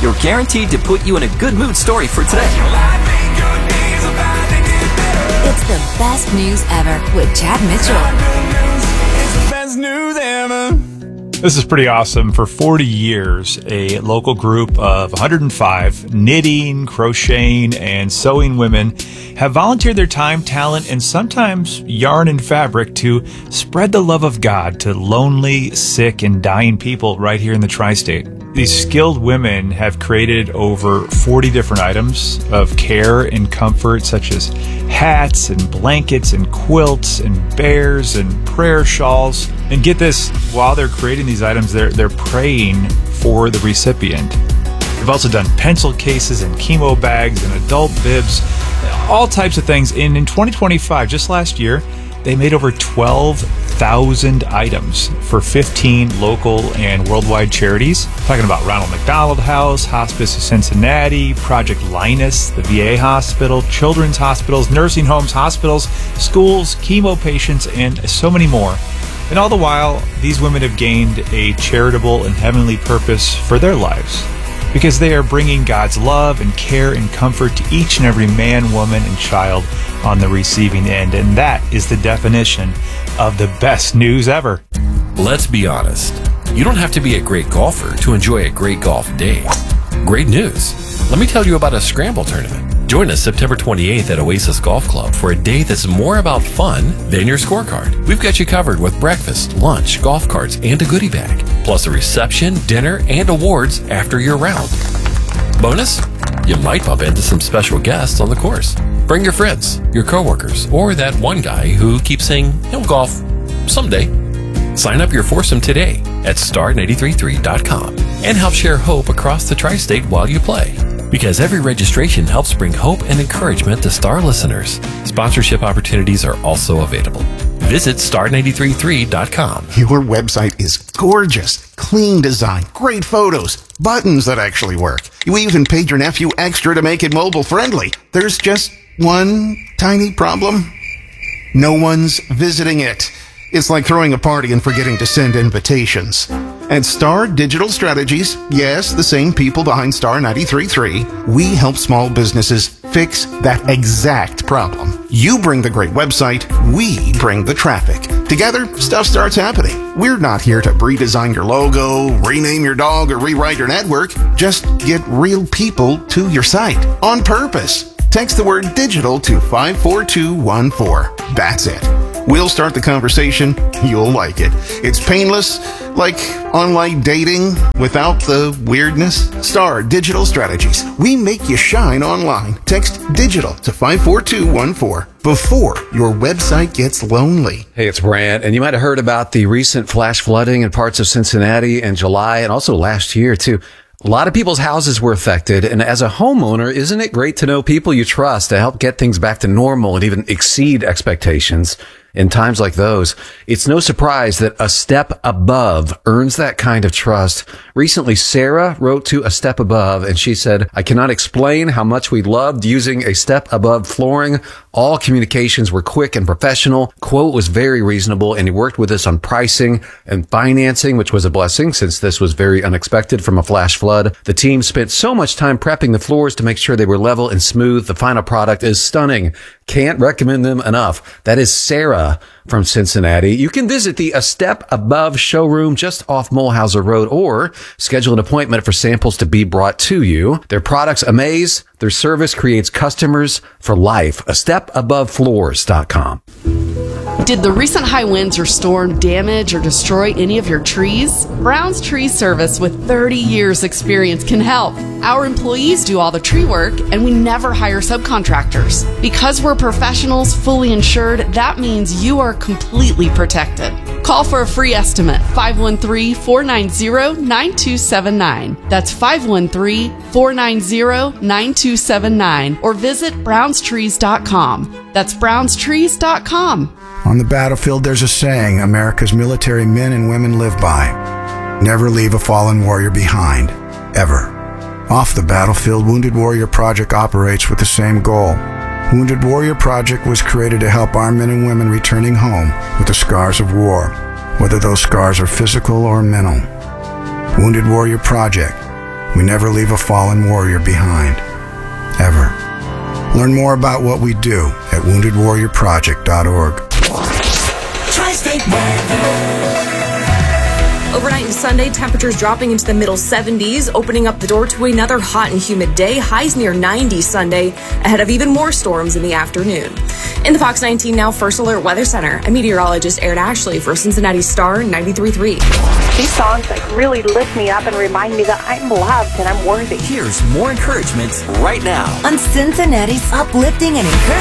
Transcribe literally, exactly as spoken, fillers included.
You're guaranteed to put you in a good mood story for today. It's the best news ever with Chad Mitchell. It's the best news ever. This is pretty awesome. For forty years, a local group of one hundred five knitting, crocheting, and sewing women have volunteered their time, talent, and sometimes yarn and fabric to spread the love of God to lonely, sick, and dying people right here in the tri-state. These skilled women have created over forty different items of care and comfort, such as hats and blankets and quilts and bears and prayer shawls. And get this, while they're creating these items, they're, they're praying for the recipient. They've also done pencil cases and chemo bags and adult bibs, all types of things. And in twenty twenty-five, just last year, they made over twelve thousand items for fifteen local and worldwide charities. Talking about Ronald McDonald House, Hospice of Cincinnati, Project Linus, the V A hospital, children's hospitals, nursing homes, hospitals, schools, chemo patients, and so many more. And all the while, these women have gained a charitable and heavenly purpose for their lives, because they are bringing God's love and care and comfort to each and every man, woman, and child on the receiving end. And that is the definition of the best news ever. Let's be honest. You don't have to be a great golfer to enjoy a great golf day. Great news. Let me tell you about a scramble tournament. Join us September twenty-eighth at Oasis Golf Club for a day that's more about fun than your scorecard. We've got you covered with breakfast, lunch, golf carts, and a goodie bag, plus a reception, dinner, and awards after your round. Bonus? You might bump into some special guests on the course. Bring your friends, your coworkers, or that one guy who keeps saying he'll golf someday. Sign up your foursome today at star nine three three dot com and help share hope across the tri-state while you play. Because every registration helps bring hope and encouragement to Star listeners. Sponsorship opportunities are also available. Visit star nine three three dot com. Your website is gorgeous. Clean design, great photos, buttons that actually work. You even paid your nephew extra to make it mobile friendly. There's just one tiny problem. No one's visiting it. It's like throwing a party and forgetting to send invitations. At Star Digital Strategies, yes, the same people behind Star nine three three, we help small businesses fix that exact problem. You bring the great website, we bring the traffic. Together, stuff starts happening. We're not here to redesign your logo, rename your dog, or rewrite your network. Just get real people to your site on purpose. Text the word digital to five four two one four. That's it. We'll start the conversation. You'll like it. It's painless, like online dating without the weirdness. Star Digital Strategies. We make you shine online. Text digital to five four two one four before your website gets lonely. Hey, it's Brant, and you might have heard about the recent flash flooding in parts of Cincinnati in July and also last year, too. A lot of people's houses were affected, and as a homeowner, isn't it great to know people you trust to help get things back to normal and even exceed expectations? In times like those, it's no surprise that A Step Above earns that kind of trust. Recently, Sarah wrote to A Step Above, and she said, I cannot explain how much we loved using A Step Above flooring. All communications were quick and professional. Quote was very reasonable, and he worked with us on pricing and financing, which was a blessing since this was very unexpected from a flash flood. The team spent so much time prepping the floors to make sure they were level and smooth. The final product is stunning. Can't recommend them enough. That is Sarah from Cincinnati. You can visit the A Step Above showroom just off Mulhauser Road or schedule an appointment for samples to be brought to you. Their products amaze. Their service creates customers for life. a step above floors dot com. Did the recent high winds or storm damage or destroy any of your trees? Brown's Tree Service with thirty years experience can help. Our employees do all the tree work and we never hire subcontractors. Because we're professionals, fully insured, that means you are completely protected. Call for a free estimate, five one three, four nine zero, nine two seven nine. That's five one three, four nine zero, nine two seven nine or visit browns trees dot com. That's browns trees dot com. On the battlefield, there's a saying America's military men and women live by. Never leave a fallen warrior behind, ever. Off the battlefield, Wounded Warrior Project operates with the same goal. Wounded Warrior Project was created to help our men and women returning home with the scars of war, whether those scars are physical or mental. Wounded Warrior Project. We never leave a fallen warrior behind. Ever. Learn more about what we do at wounded warrior project dot org. Tri-State weather. Overnight and Sunday, temperatures dropping into the middle seventies, opening up the door to another hot and humid day. Highs near ninety Sunday, ahead of even more storms in the afternoon. In the Fox nineteen Now First Alert Weather Center, I'm meteorologist Erin Ashley for Cincinnati Star ninety-three point three. These songs like really lift me up and remind me that I'm loved and I'm worthy. Here's more encouragement right now on Cincinnati's uplifting and encouraging